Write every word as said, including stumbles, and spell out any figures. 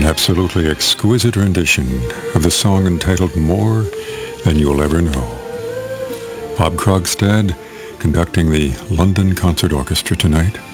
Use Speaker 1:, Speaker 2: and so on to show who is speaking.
Speaker 1: An absolutely exquisite rendition of the song entitled More Than You'll Ever Know. Bob Krogstad conducting the London Concert Orchestra tonight.